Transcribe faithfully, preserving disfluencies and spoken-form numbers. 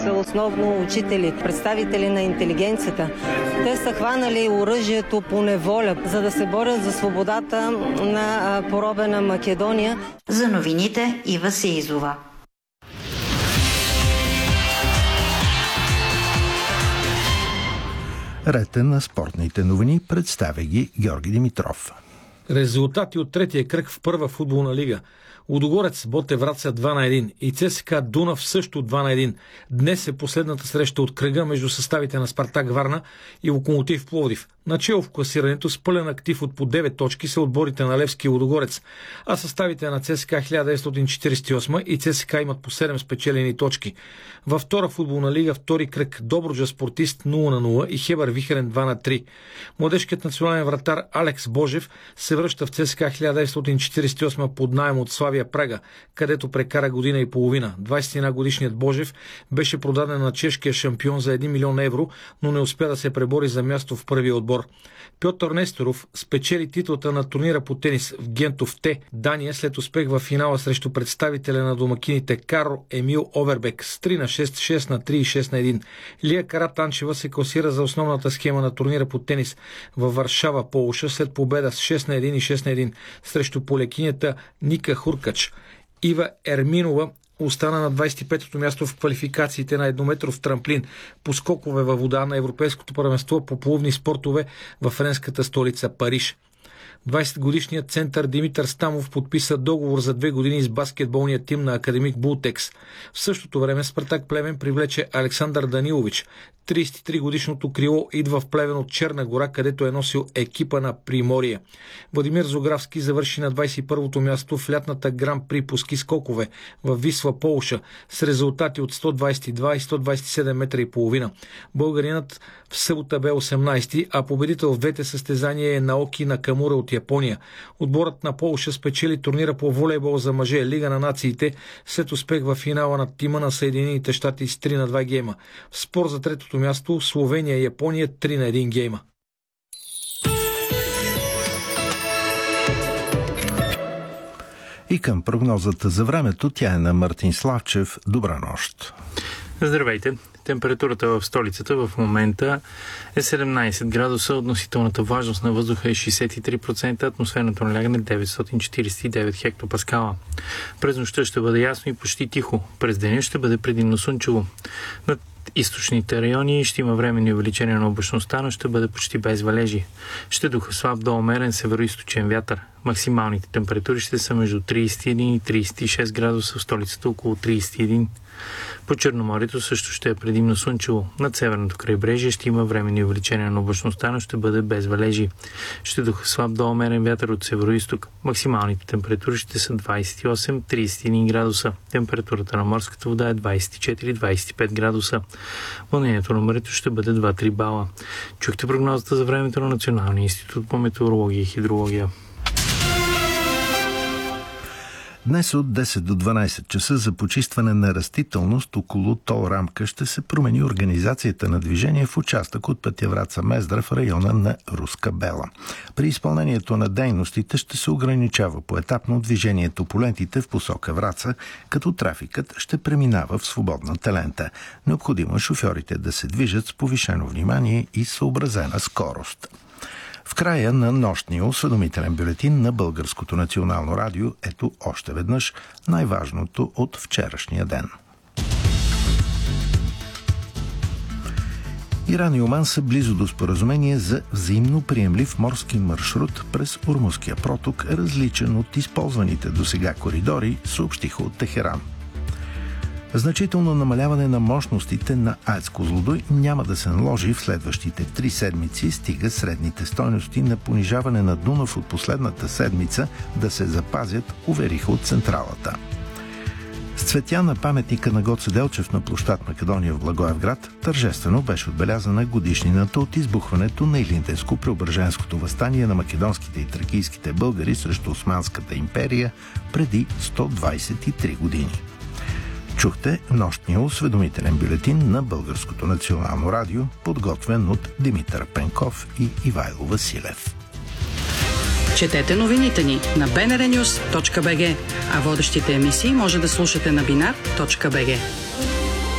са основно учители, представители на интелигенцията. Те са хванали оръжието по неволя, за да се борят за свободата на поробена Македония. За новините Ива Сеизова. Ред е на спортните новини, представя ги Георги Димитров. Резултати от третия кръг в първа футболна лига. Лудогорец Ботев Враца два на един и ЦСКА Дунав също два на един. Днес е последната среща от кръга между съставите на Спартак Варна и Локомотив Пловдив. Начело в класирането с пълен актив от по девет точки са отборите на Левски и Лудогорец, а съставите на ЦСКА хиляда деветстотин четиридесет и осма и ЦСКА имат по седем спечелени точки. Във втора футболна лига втори кръг Добруджа Спортист нула на нула и Хебър Вихрен два на три. Младежкият национален вратар Алекс Божев се връща в ЦСКА хиляда деветстотин четиридесет и осма под наем от Славия Прага, където прекара година и половина. двадесет и една годишният Божев беше продаден на чешкия шампион за един милион евро, но не успя да се пребори за място в първия отбор. Пьотър Несторов спечели титлата на турнира по тенис в Гентов Т, Дания, след успех в финала срещу представителя на домакините Карл Емил Овербек с три на шест, шест на три и шест на един. Лия Каратанчева се класира за основната схема на турнира по тенис във Варшава, Полша, след победа с шест на един и шест на един срещу полекинята Ника Хуркач. Ива Ерминова остана на двадесет и петото място в квалификациите на еднометров трамплин по скокове във вода на Европейското първенство по плувни спортове във френската столица Париж. двадесетгодишният център Димитър Стамов подписа договор за две години с баскетболния тим на Академик Бултекс. В същото време Спартак Плевен привлече Александър Данилович. тридесет и три годишното крило идва в Плевен от Черна гора, където е носил екипа на Приморие. Владимир Зографски завърши на двадесет и първото място в лятната гран при по ски скокове в Висла, Полша, с резултати от сто двадесет и два и сто двадесет и седем метра и половина. Българинът в събота бе осемнадесети, а победител в двете състезания е Наоки Накамура от Япония. Отборът на Полша спечели турнира по волейбол за мъже Лига на нациите след успех в финала на тима на Съединените щати с три на два гейма. В спор за третото място Словения и Япония три на един гейма. И към прогнозата за времето, тя е на Мартин Славчев. Добра нощ! Здравейте! Температурата в столицата в момента е седемнадесет градуса, относителната влажност на въздуха е шейсет и три процента, атмосферното налягане деветстотин четиридесет и девет хектопаскала. През нощта ще бъде ясно и почти тихо. През деня ще бъде предимно слънчево. Над източните райони ще има временни увеличение на облачността, но ще бъде почти без валежи. Ще духа слаб до умерен североизточен вятър. Максималните температури ще са между тридесет и един и тридесет и шест градуса, в столицата около тридесет и един. По Черноморието също ще е предимно слънчево. Над северното крайбрежие ще има временни увеличения на облачността, но ще бъде без валежи. Ще духа слаб до умерен вятър от североизток. Максималните температури ще са двадесет и осем до тридесет и един градуса. Температурата на морската вода е двадесет и четири до двадесет и пет градуса. Вълнението на морето ще бъде два до три бала. Чухте прогнозата за времето на Националния институт по метеорология и хидрология. Днес от десет до дванадесет часа за почистване на растителност около тол рамка ще се промени организацията на движение в участък от пътя Враца-Мездра в района на Руска Бела. При изпълнението на дейностите ще се ограничава поетапно движението по лентите в посока Враца, като трафикът ще преминава в свободната лента. Необходимо е шофьорите да се движат с повишено внимание и съобразена скорост. В края на нощния осведомителен бюлетин на Българското национално радио, ето още веднъж най-важното от вчерашния ден. Иран и Оман са близо до споразумение за взаимно приемлив морски маршрут през Ормузския проток, различен от използваните досега коридори, съобщиха от Техеран. Значително намаляване на мощностите на АЕЦ Козлодуй няма да се наложи в следващите три седмици, стига средните стойности на понижаване на Дунав от последната седмица да се запазят, увериха от централата. С цветя на паметника на Гоце Делчев на площад Македония в Благоевград тържествено беше отбелязана годишнината от избухването на Илинденско-Преображенското въстание на македонските и тракийските българи срещу Османската империя преди сто двадесет и три години. Чухте нощния осведомителен бюлетин на Българското национално радио, подготвен от Димитър Пенков и Ивайло Василев. Четете новините ни на би ен ар нюз точка би джи, а водещите емисии може да слушате на бинар точка би джи.